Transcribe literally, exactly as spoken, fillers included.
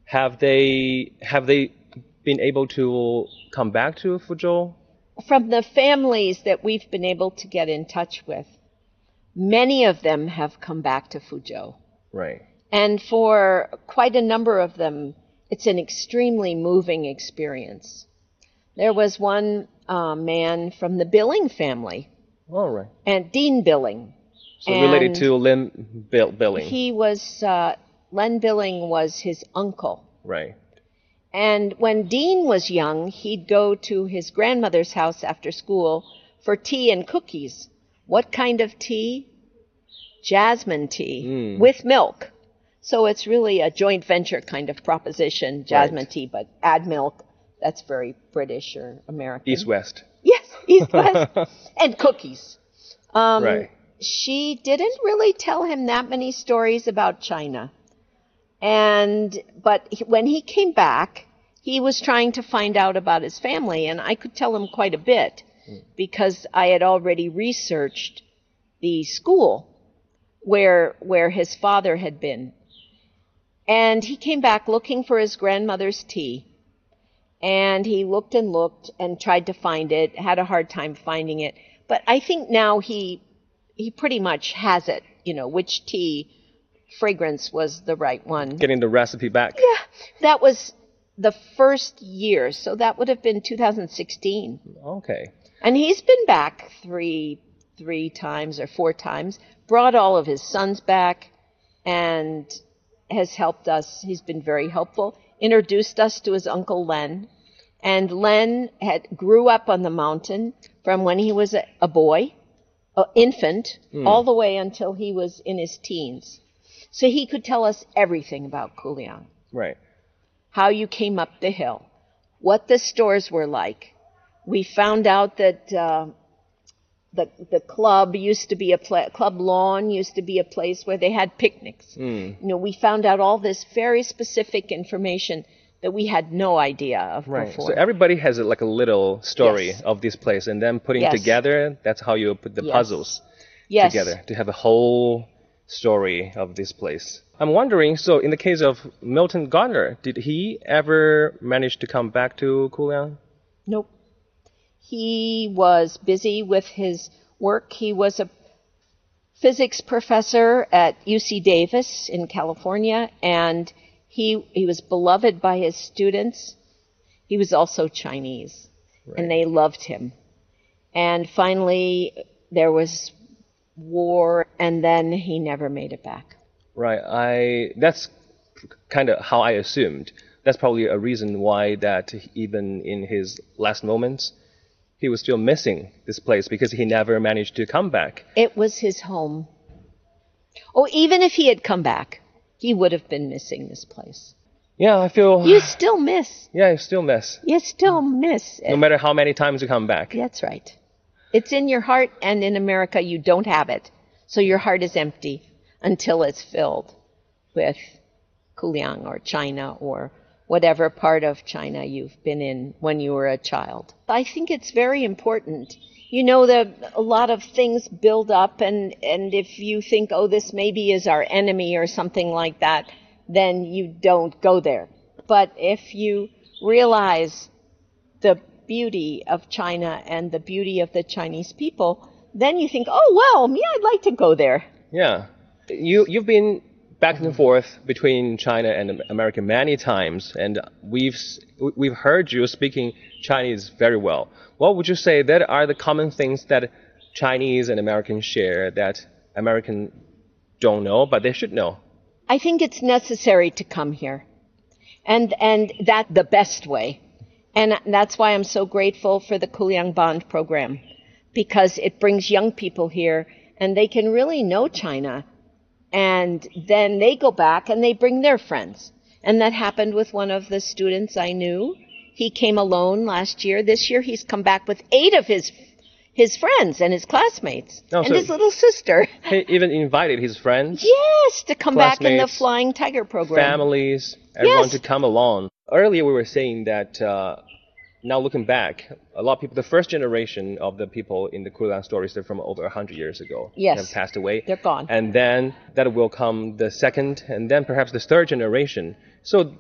Have they have they been able to come back to Fuzhou? From the families that we've been able to get in touch with, many of them have come back to Fuzhou. Right. And for quite a number of them, it's an extremely moving experience. There was one uh, man from the Billing family, All right. and Dean Billing. So related And to Lin Bill, Billing. he was, uh, Len Billing was his uncle. Right. And when Dean was young, he'd go to his grandmother's house after school for tea and cookies. What kind of tea? Jasmine tea Mm. with milk. So it's really a joint venture kind of proposition, jasmine Right. tea, but add milk. That's very British or American. East-West. Yes, East-West. And cookies. Um, Right. She didn't really tell him that many stories about China. And but he, when he came back, he was trying to find out about his family, and I could tell him quite a bit because I had already researched the school where where his father had been. And he came back looking for his grandmother's tea. And he looked and looked and tried to find it, had a hard time finding it. But I think now he he pretty much has it, you know, which tea fragrance was the right one. Getting the recipe back. Yeah, that was the first year, so that would have been two thousand sixteen. Okay. And he's been back three three times or four times, brought all of his sons back, and has helped us. He's been very helpful. Introduced us to his uncle Len, and Len had grew up on the mountain from when he was a, a boy, an infant, Mm. all the way until he was in his teens. So he could tell us everything about Kuliang. Right. How you came up the hill, what the stores were like. We found out that uh, the the club used to be a pla- club lawn used to be a place where they had picnics. Mm. You know, we found out all this very specific information that we had no idea of Right. before. So everybody has a, like a little story Yes. of this place, and then putting Yes. together, that's how you put the Yes. puzzles yes. together to have a whole story of this place. I'm wondering, so in the case of Milton Gardner, did he ever manage to come back to Kuliang? Nope. He was busy with his work. He was a physics professor at U C Davis in California, and he he was beloved by his students. He was also Chinese, Right. and they loved him. And finally, there was war, and then he never made it back. Right. I that's kind of how I assumed. That's probably a reason why that even in his last moments, he was still missing this place because he never managed to come back. It was his home. Oh, even if he had come back, he would have been missing this place. Yeah, I feel. You still miss. Yeah, I still miss. You still miss it. No matter how many times you come back. That's right. It's in your heart, and in America, you don't have it. So your heart is empty until it's filled with Kuliang or China or whatever part of China you've been in when you were a child. I think it's very important. You know, that a lot of things build up, and, and if you think, oh, this maybe is our enemy or something like that, then you don't go there. But if you realize the beauty of China and the beauty of the Chinese people, then you think, oh, well, me, I'd like to go there. Yeah. You, you've been back and forth between China and America many times, and we've, we've heard you speaking Chinese very well. What would you say that are the common things that Chinese and Americans share that Americans don't know, but they should know? I think it's necessary to come here, and and that the best way. And that's why I'm so grateful for the Kuliang Bond program, because it brings young people here, and they can really know China. And then they go back and they bring their friends. And that happened with one of the students I knew. He came alone last year. This year he's come back with eight of his his friends and his classmates Oh, and so- his little sister. He even invited his friends, Yes, to come back in the Classmates, Flying Tiger program. families, everyone Yes. to come along. Earlier we were saying that uh, now looking back, a lot of people, the first generation of the people in the Kuliang stories, they're from over one hundred years ago. Yes. Have passed away. They're gone. And then that will come the second, and then perhaps the third generation. So